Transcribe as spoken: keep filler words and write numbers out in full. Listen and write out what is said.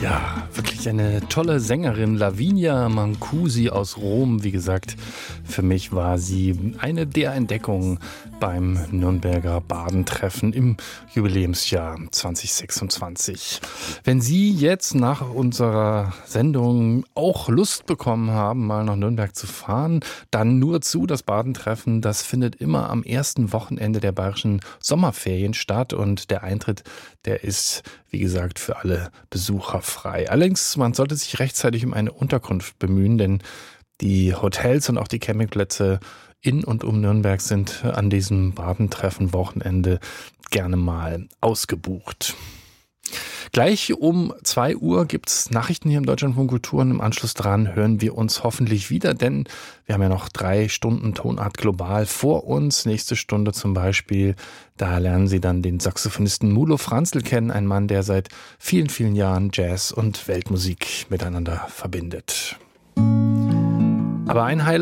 Ja, wirklich eine tolle Sängerin, Lavinia Mancusi aus Rom. Wie gesagt, für mich war sie eine der Entdeckungen beim Nürnberger Badentreffen im Jubiläumsjahr zwanzig sechsundzwanzig. Wenn Sie jetzt nach unserer Sendung auch Lust bekommen haben, mal nach Nürnberg zu fahren, dann nur zu. Das Badentreffen, das findet immer am ersten Wochenende der bayerischen Sommerferien statt und der Eintritt, der ist, wie gesagt, für alle Besucher frei. Allerdings, man sollte sich rechtzeitig um eine Unterkunft bemühen, denn die Hotels und auch die Campingplätze in und um Nürnberg sind an diesem Badentreffen-Wochenende gerne mal ausgebucht. Gleich um zwei Uhr gibt's Nachrichten hier im Deutschlandfunk Kultur und im Anschluss dran hören wir uns hoffentlich wieder, denn wir haben ja noch drei Stunden Tonart Global vor uns. Nächste Stunde zum Beispiel, da lernen Sie dann den Saxophonisten Mulo Franzl kennen, ein Mann, der seit vielen, vielen Jahren Jazz und Weltmusik miteinander verbindet. Aber ein Highlight